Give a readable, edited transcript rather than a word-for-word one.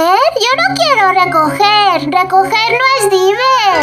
¿Recoger? Yo no quiero recoger. Recoger no es divertido.